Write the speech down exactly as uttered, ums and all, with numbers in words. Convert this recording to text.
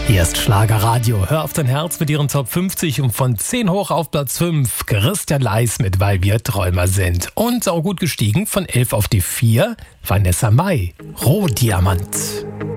Hier ist Schlagerradio. Hör auf dein Herz mit ihren Top fünfzig und von zehn hoch auf Platz fünf. Christian Leis mit Weil wir Träumer sind. Und auch gut gestiegen von elf auf die vier. Vanessa Mai, Rohdiamant.